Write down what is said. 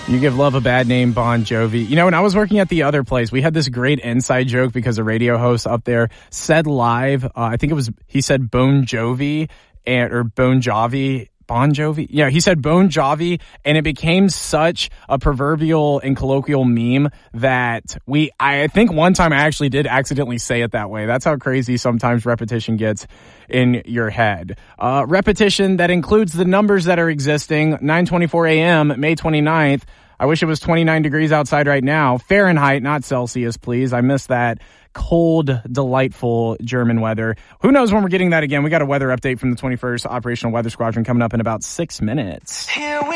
You give love a bad name, Bon Jovi. You know, when I was working at the other place, we had this great inside joke because a radio host up there said live, I think he said Bon Jovi or Bon Jovi. Bon Jovi? Yeah, he said Bon Jovi, and it became such a proverbial and colloquial meme that I think one time I actually did accidentally say it that way. That's how crazy sometimes repetition gets in your head. Repetition that includes the numbers that are existing. 9:24 a.m., May 29th. I wish it was 29 degrees outside right now. Fahrenheit, not Celsius, please. I miss that cold, delightful German weather. Who knows when we're getting that again? We got a weather update from the 21st Operational Weather Squadron coming up in about 6 minutes. Here we